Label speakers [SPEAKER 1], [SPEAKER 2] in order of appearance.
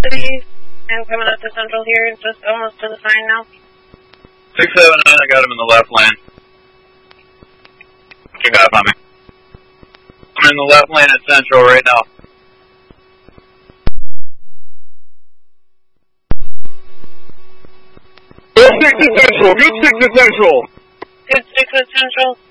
[SPEAKER 1] City. I'm coming up to Central here, just almost to the sign now.
[SPEAKER 2] 679, I got him in the left lane. What you got on me? I'm in the left lane at Central right now.
[SPEAKER 3] Good 6 at Central, good 6 at Central.
[SPEAKER 1] Good 6 at Central.